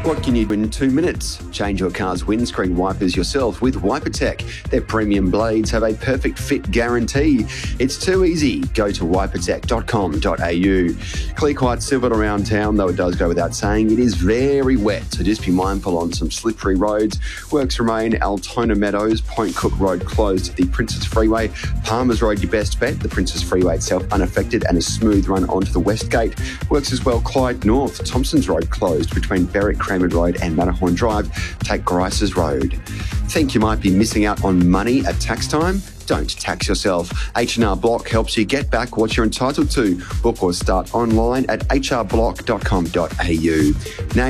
What can you do in 2 minutes? Change your car's windscreen wipers yourself with WiperTech. Their premium blades have a perfect fit guarantee. It's too easy. Go to wipertech.com.au. Clear quite civil around town, though it does go without saying it is very wet, so just be mindful on some slippery roads. Works remain Altona Meadows, Point Cook Road closed at the Princess Freeway. Palmers Road your best bet. The Princess Freeway itself unaffected and a smooth run onto the West Gate. Works as well Clyde North, Thompson's Road closed between Berwick Cramer Road and Matterhorn Drive. Take Grice's Road. Think you might be missing out on money at tax time? Don't tax yourself. H&R Block helps you get back what you're entitled to. Book or start online at hrblock.com.au. Now